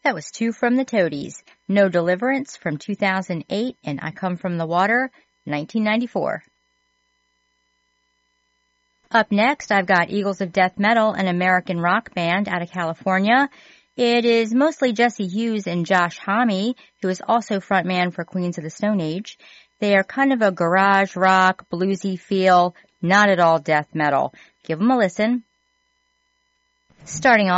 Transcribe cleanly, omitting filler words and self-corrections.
That was two from the Toadies, No Deliverance from 2008 and I Come From the Water, 1994. Up next, I've got Eagles of Death Metal, an American rock band out of California. It is mostly Jesse Hughes and Josh Homme, who is also frontman for Queens of the Stone Age. They are kind of a garage rock, bluesy feel, not at all death metal. Give them a listen. Starting off